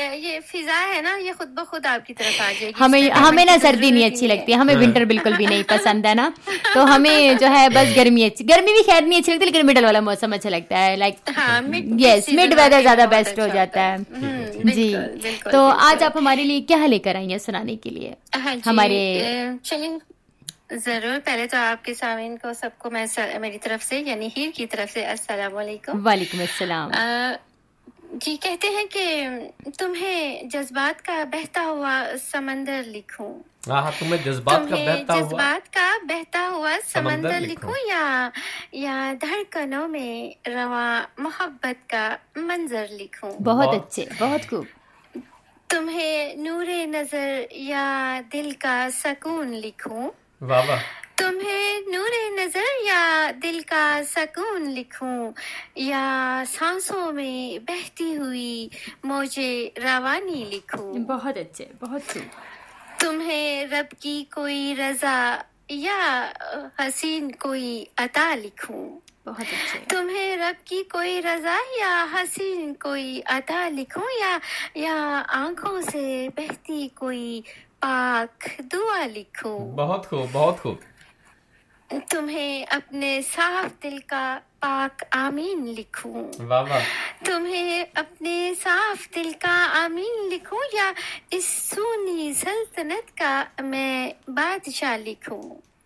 یہ فضا ہے نا یہ خود بخود آپ کی طرف آ جائے گی. ہمیں نا سردی نہیں اچھی لگتی, ہمیں ونٹر بالکل بھی نہیں پسند ہے نا, تو ہمیں جو ہے بس گرمی بھی خیر نہیں اچھی لگتی, لیکن مڈل والا موسم اچھا لگتا ہے, لائک یس مڈ ویدر زیادہ بیسٹ ہو جاتا ہے. جی تو آج آپ ہمارے لیے کیا لے کر آئی ہیں سنانے کے لیے ہمارے؟ چلیں ضرور. پہلے تو آپ کے سامعین کو سب کو میں میری طرف سے یعنی ہیر کی طرف سے السلام علیکم. وعلیکم السلام. جی کہتے ہیں کہ تمہیں جذبات کا بہتا ہوا سمندر لکھوں. تمہیں جذبات کا بہتا ہوا سمندر لکھوں یا دھڑکنوں میں رواں محبت کا منظر لکھوں. بہت اچھے, بہت خوب. تمہیں نور نظر یا دل کا سکون لکھوں. واہ واہ. تمہیں نور نظر یا دل کا سکون لکھوں یا سانسوں میں بہتی ہوئی موجے روانی لکھوں. بہت اچھے, بہت خوب. تمہیں رب کی کوئی رضا یا حسین کوئی عطا لکھوں. بہت اچھے. تمہیں رب کی کوئی رضا یا حسین کوئی عطا لکھوں یا آنکھوں سے بہتی کوئی پاک دعا لکھوں. بہت خوب, بہت خوب. تمہیں اپنے صاف دل کا پاک آمین لکھوں. واہ واہ. تمہیں اپنے صاف دل کا آمین لکھوں یا اس سونی سلطنت کا میں بادشاہ لکھوں.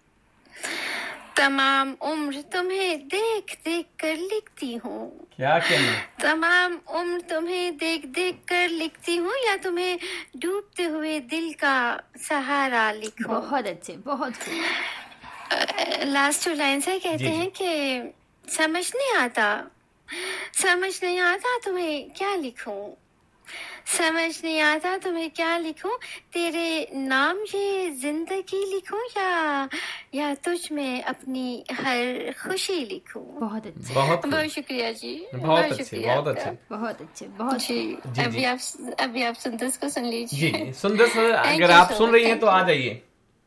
تمام عمر تمہیں دیکھ دیکھ کر لکھتی ہوں. کیا کہنا. تمام عمر تمہیں دیکھ دیکھ کر لکھتی ہوں یا تمہیں ڈوبتے ہوئے دل کا سہارا لکھوں. بہت اچھے, بہت خوب. لاسٹ ٹو لائن سے کہتے ہیں کہ سمجھ نہیں آتا تمہیں کیا لکھوں. سمجھ نہیں آتا تمہیں کیا لکھوں. تیرے نام یہ زندگی لکھوں یا تجھ میں اپنی ہر خوشی لکھوں. بہت اچھے, بہت شکریہ جی. بہت اچھے, بہت اچھے, بہت اچھے, بہت. جی ابھی آپ سندس کو سن لیجیے. جی سندس اگر آپ سن رہی ہیں تو آ جائیے.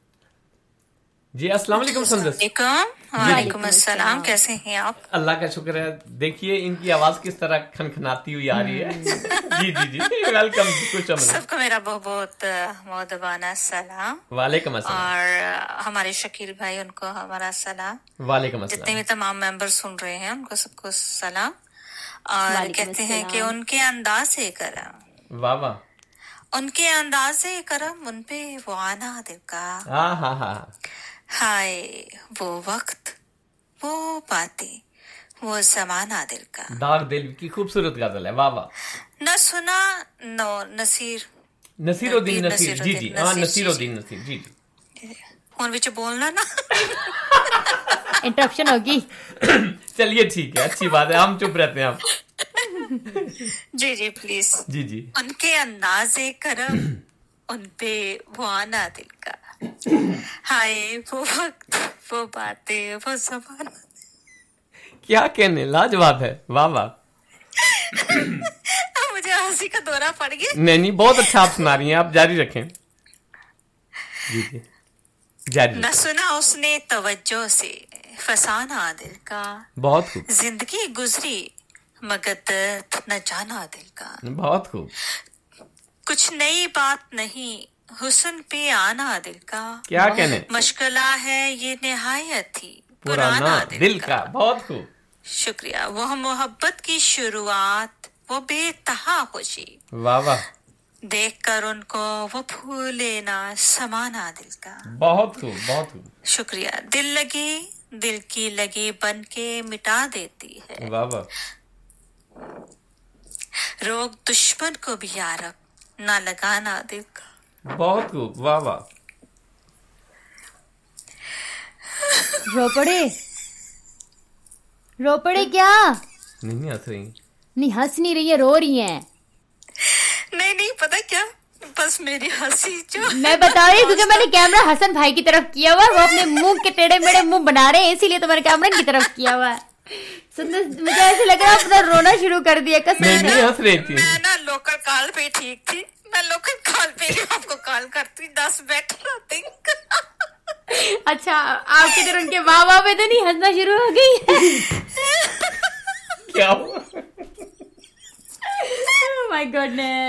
جی السلام علیکم سندس. وعلیکم السلام. کیسے ہیں آپ؟ اللہ کا شکر ہے. دیکھیے ان کی آواز کس طرح کھنکھناتی ہوئی آ رہی ہے. جی جی جی ویلکم. کچھ سب کو میرا بہت بہت مؤدبانہ سلام. وعلیکم السلام. اور ہمارے شکیل بھائی ان کو ہمارا سلام. وعلیکم السلام. جتنے بھی تمام ممبر سن رہے ہیں ان کو سب کو سلام. اور کہتے ہیں کہ ان کے انداز کرم. واہ واہ. ان کے انداز کرم ان پہ وہ آنا دل کا. ہاں ہاں ہاں. ہائے وہ وقت وہ باتیں وہ زمانہ دل کا. داغ دل کی خوبصورت غزل ہے. واہ واہ. نہ سنا نو نصیر الدین نصیر. جی جی ہاں نصیر الدین نصیر. جی جی فون وچ بولنا نا انٹرپشن ہوگی. چلیے ٹھیک ہے, اچھی بات ہے, ہم چپ رہتے ہیں. آپ جی جی پلیز. جی جی. ان کے انداز کرم ان پہ وہ آنا دل کا. ہائے وہ وقت وہ باتیں وہ زمانہ. کیا کہنے, لاجواب ہے. واہ واہ. مجھے ہنسی کا دورہ پڑ گیا. نہیں بہت اچھا آپ سنا رہی ہیں, آپ جاری رکھیں. جی جی جاری. نہ سنا اس نے توجہ سے فسانہ دل کا. بہت خوب. زندگی گزری مگر درد نہ جانا دل کا. بہت خوب. کچھ نئی بات نہیں حسن پہ آنا دل کا. کیا کہنے. مشکلہ ہے یہ نہایت تھی پرانا دل کا. بہت خوب. شکریہ. وہ محبت کی شروعات وہ بے تہا خوشی. واہ واہ. دیکھ کر ان کو وہ پھولے نہ سمانا دل کا. بہت خوب, بہت خوب. شکریہ. دل لگی دل کی لگی بن کے مٹا دیتی ہے. واہ واہ. روگ دشمن کو بھی یارب نہ لگانا دل کا. بہت خوب. واہ واہ. رو پڑے کیا؟ نہیں ہنس رہی. نہیں ہنس نہیں رہی ہے, رو رہی ہیں. نہیں پتا کیا, بس میری ہنسی جو میں بتا رہی ہوں کیونکہ میں نے کیمرہ حسن بھائی کی طرف کیا ہوا ہے, وہ اپنے منہ کے ٹیڑے میڑے منہ بنا رہے ہیں, اسی لیے تمہارے کیمرہ کی طرف کیا ہوا ہے. مجھے ایسے لگ رہا ہے اپنا رونا شروع کر دیا. نہیں ہنس رہی تھی. میں نا لوکل کال پہ ٹھیک تھی. میں لوکل کال پہ آپ کو کال کرتی 10 بیٹھ رہتی. اچھا آپ کی طرح ان کے واہ واہ پہ تو نہیں ہنسنا شروع ہو گئی؟ کیا ہوا؟ مائی گاڈنس.